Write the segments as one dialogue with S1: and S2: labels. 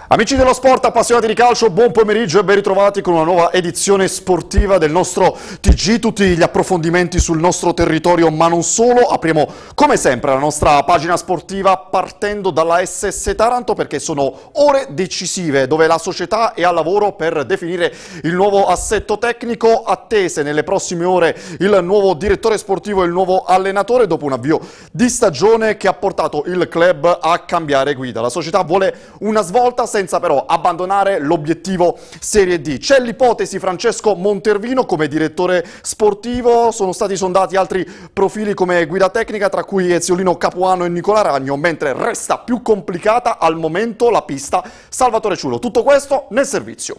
S1: Amici dello sport, appassionati di calcio, buon pomeriggio e ben ritrovati con una nuova edizione sportiva del nostro TG, tutti gli approfondimenti sul nostro territorio, ma non solo. Apriamo come sempre la nostra pagina sportiva partendo dalla SS Taranto, perché sono ore decisive dove la società è al lavoro per definire il nuovo assetto tecnico. Attese nelle prossime ore il nuovo direttore sportivo e il nuovo allenatore dopo un avvio di stagione che ha portato il club a cambiare guida. La società vuole una svolta senza però abbandonare l'obiettivo Serie D. C'è l'ipotesi Francesco Montervino come direttore sportivo, sono stati sondati altri profili come guida tecnica, tra cui Eziolino Capuano e Nicola Ragno, mentre resta più complicata al momento la pista Salvatore Ciullo. Tutto questo nel servizio.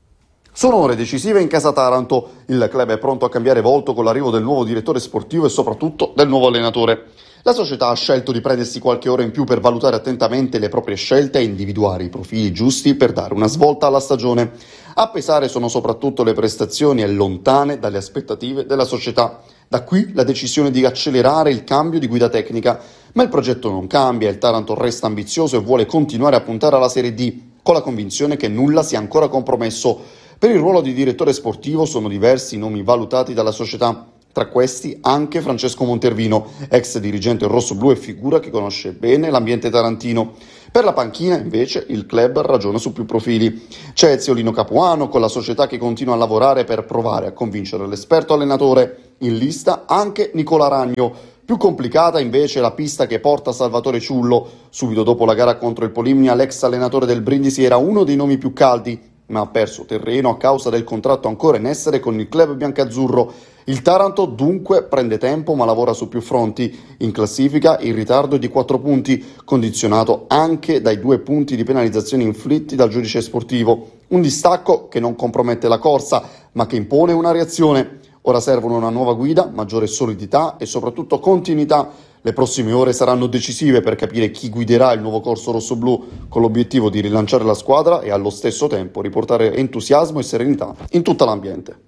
S1: Sono ore decisive in casa Taranto, il club è pronto a cambiare volto con l'arrivo del nuovo direttore sportivo e soprattutto del nuovo allenatore. La società ha scelto di prendersi qualche ora in più per valutare attentamente le proprie scelte e individuare i profili giusti per dare una svolta alla stagione. A pesare sono soprattutto le prestazioni lontane dalle aspettative della società. Da qui la decisione di accelerare il cambio di guida tecnica. Ma il progetto non cambia, il Taranto resta ambizioso e vuole continuare a puntare alla Serie D, con la convinzione che nulla sia ancora compromesso. Per il ruolo di direttore sportivo sono diversi i nomi valutati dalla società. Tra questi anche Francesco Montervino, ex dirigente rossoblu e figura che conosce bene l'ambiente tarantino. Per la panchina, invece, il club ragiona su più profili. C'è Eziolino Capuano, con la società che continua a lavorare per provare a convincere l'esperto allenatore. In lista anche Nicola Ragno. Più complicata invece la pista che porta Salvatore Ciullo. Subito dopo la gara contro il Polimnia, l'ex allenatore del Brindisi era uno dei nomi più caldi, ma ha perso terreno a causa del contratto ancora in essere con il club biancazzurro. Il Taranto dunque prende tempo ma lavora su più fronti. In classifica il ritardo è di 4 punti, condizionato anche dai 2 punti di penalizzazione inflitti dal giudice sportivo. Un distacco che non compromette la corsa, ma che impone una reazione. Ora servono una nuova guida, maggiore solidità e soprattutto continuità. Le prossime ore saranno decisive per capire chi guiderà il nuovo corso rossoblu, con l'obiettivo di rilanciare la squadra e allo stesso tempo riportare entusiasmo e serenità in tutto l'ambiente.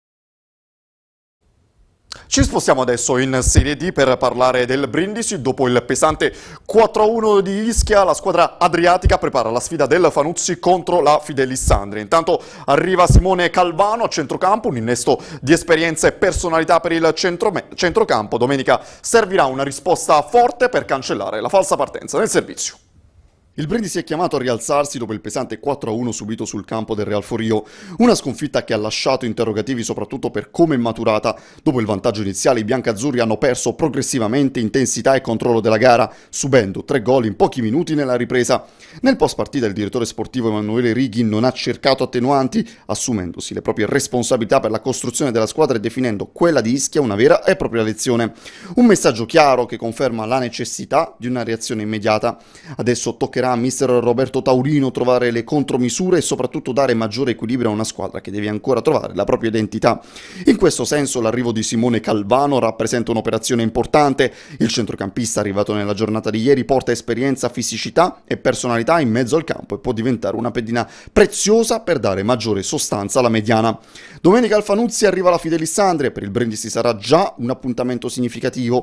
S1: Ci spostiamo adesso in Serie D per parlare del Brindisi. Dopo il pesante 4-1 di Ischia, la squadra adriatica prepara la sfida del Fanuzzi contro la Fidelissandria. Intanto arriva Simone Calvano a centrocampo, un innesto di esperienza e personalità per il centrocampo. Domenica servirà una risposta forte per cancellare la falsa partenza nel servizio. Il Brindisi è chiamato a rialzarsi dopo il pesante 4-1 subito sul campo del Real Forio, una sconfitta che ha lasciato interrogativi soprattutto per come è maturata. Dopo il vantaggio iniziale i biancazzurri hanno perso progressivamente intensità e controllo della gara, subendo 3 gol in pochi minuti nella ripresa. Nel post partita il direttore sportivo Emanuele Righi non ha cercato attenuanti, assumendosi le proprie responsabilità per la costruzione della squadra e definendo quella di Ischia una vera e propria lezione. Un messaggio chiaro che conferma la necessità di una reazione immediata. Adesso toccherà a mister Roberto Taurino trovare le contromisure e soprattutto dare maggiore equilibrio a una squadra che deve ancora trovare la propria identità. In questo senso l'arrivo di Simone Calvano rappresenta un'operazione importante. Il centrocampista arrivato nella giornata di ieri porta esperienza, fisicità e personalità in mezzo al campo e può diventare una pedina preziosa per dare maggiore sostanza alla mediana. Domenica al Fanuzzi arriva la Fidelissandria e per il Brindisi sarà già un appuntamento significativo.